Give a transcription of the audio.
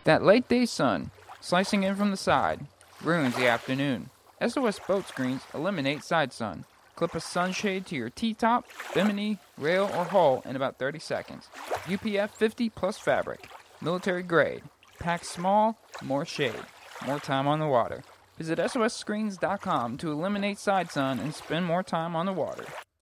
That late day sun, slicing in from the side, ruins the afternoon. SOS Boat Screens eliminate side sun. Clip a sunshade to your T-top, bimini, rail, or hull in about 30 seconds. UPF 50 plus fabric. Military grade. Pack small, more shade. More time on the water. Visit SOSscreens.com to eliminate side sun and spend more time on the water.